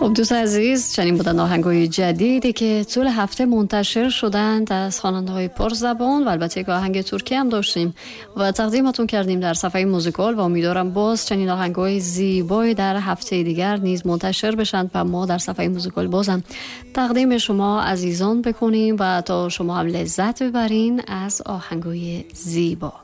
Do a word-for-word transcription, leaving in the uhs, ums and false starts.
خب دوست عزیز، چنین بودن آهنگای جدیدی که طول هفته منتشر شدند از خواننده‌های پرزبان و البته یک آهنگ ترکی هم داشتیم و تقدیمتون کردیم در صفحه موزیکال و امیدوارم باز چنین آهنگای زیبایی در هفته دیگر نیز منتشر بشن و ما در صفحه موزیکال بازم تقدیم شما عزیزان بکنیم و تا شما هم لذت ببرین از آهنگای زیبا.